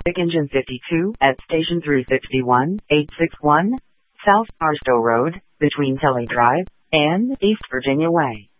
Pacific Engine 52 at Station 361, 861, South Barstow Road, between Kelly Drive and East Virginia Way.